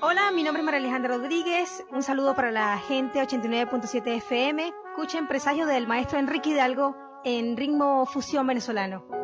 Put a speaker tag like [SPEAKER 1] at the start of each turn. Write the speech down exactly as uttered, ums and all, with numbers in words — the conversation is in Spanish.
[SPEAKER 1] Hola, mi nombre es María Alejandra Rodríguez. Un saludo para la gente ochenta y nueve punto siete F M. Escuchen Presagios del maestro Enrique Hidalgo en ritmo fusión venezolano.